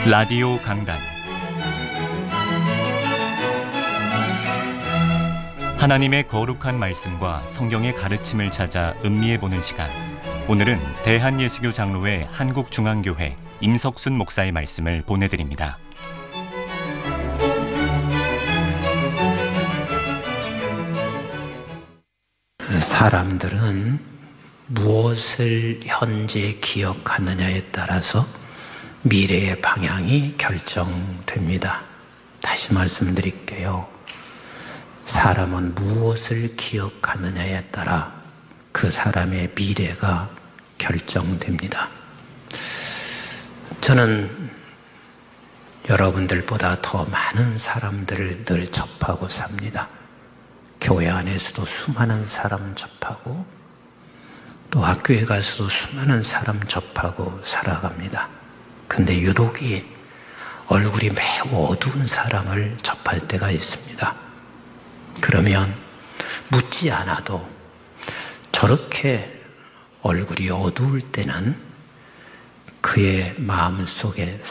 라디오 강단, 하나님의 거룩한 말씀과 성경의 가르침을 찾아 음미해보는 시간. 오늘은 대한예수교 장로회 한국중앙교회 임석순 목사의 말씀을 보내드립니다. 사람들은 무엇을 현재 기억하느냐에 따라서 미래의 방향이 결정됩니다. 다시 말씀드릴게요. 사람은 무엇을 기억하느냐에 따라 그 사람의 미래가 결정됩니다. 저는 여러분들보다 더 많은 사람들을 늘 접하고 삽니다. 교회 안에서도 수많은 사람 접하고 또 학교에 가서도 수많은 사람 접하고 살아갑니다. 근데 유독이 얼굴이 매우 어두운 사람을 접할 때가 있습니다. 그러면 묻지 않아도 저렇게 얼굴이 어두울 때는 그의 마음속에